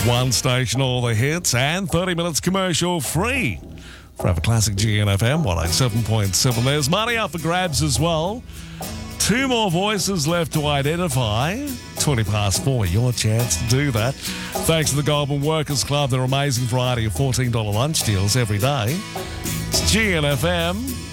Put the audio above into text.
One station, all the hits, and 30 minutes commercial free. Forever Classic GNFM 107.7. There's money up for grabs as well. 2 more voices left to identify. 20 past 4, your chance to do that. Thanks to the Goulburn Workers Club, their amazing variety of $14 lunch deals every day. It's GNFM.